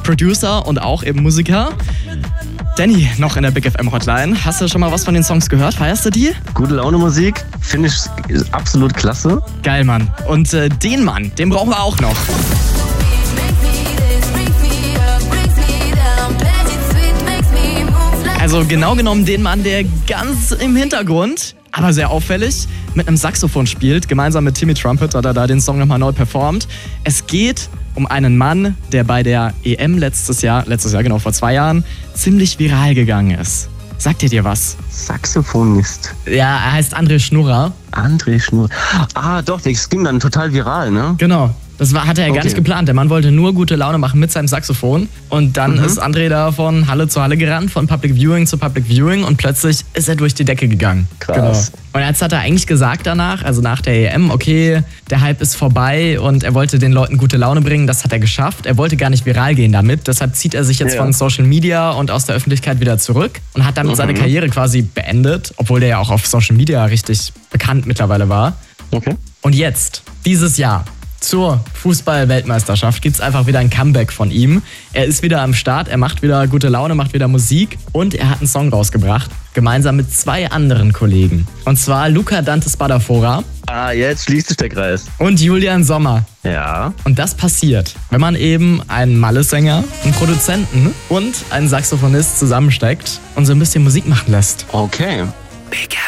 Producer und auch eben Musiker. Danny, noch in der Big FM Hotline. Hast du schon mal was von den Songs gehört? Feierst du die? Gute Laune Musik, finde ich absolut klasse. Geil, Mann. Und den Mann, den brauchen wir auch noch. Also genau genommen den Mann, der ganz im Hintergrund, aber sehr auffällig, mit einem Saxophon spielt. Gemeinsam mit Timmy Trumpet hat er da den Song nochmal neu performt. Es geht um einen Mann, der bei der EM letztes Jahr, genau vor 2 Jahren, ziemlich viral gegangen ist. Sagt ihr dir was? Saxophonist. Ja, er heißt André Schnurrer. André Schnurrer. Ah, doch, das ging dann total viral, ne? Genau. Hatte er gar nicht geplant. Der Mann wollte nur gute Laune machen mit seinem Saxophon. Und dann ist André da von Halle zu Halle gerannt, von Public Viewing zu Public Viewing. Und plötzlich ist er durch die Decke gegangen. Krass. Genau. Und jetzt hat er eigentlich gesagt danach, also nach der EM, okay, der Hype ist vorbei und er wollte den Leuten gute Laune bringen. Das hat er geschafft. Er wollte gar nicht viral gehen damit. Deshalb zieht er sich jetzt von Social Media und aus der Öffentlichkeit wieder zurück und hat damit seine Karriere quasi beendet, obwohl der ja auch auf Social Media richtig bekannt mittlerweile war. Okay. Und jetzt, dieses Jahr, zur Fußball-Weltmeisterschaft gibt es einfach wieder ein Comeback von ihm. Er ist wieder am Start, er macht wieder gute Laune, macht wieder Musik und er hat einen Song rausgebracht, gemeinsam mit 2 anderen Kollegen. Und zwar Luca Dante Spadafora. Ah, jetzt schließt sich der Kreis. Und Julian Sommer. Ja. Und das passiert, wenn man eben einen Malle-Sänger, einen Produzenten und einen Saxophonist zusammensteckt und so ein bisschen Musik machen lässt. Okay.